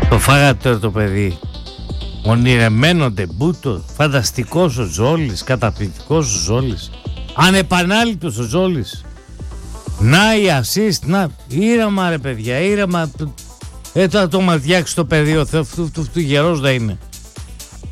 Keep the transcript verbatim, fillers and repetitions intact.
Το φάγατε το παιδί. Ονειρεμένο ντεμπούτο. Φανταστικός ο Ζόλης. Καταπληκτικός ο Ζόλης. Ανεπανάληπτος ο Ζόλης. Να η assist. Να. Ήρεμα ρε παιδιά. Ήρεμα. Ε, θα το ματιάξει το παιδί. Ο Θεός του γερός δεν είναι.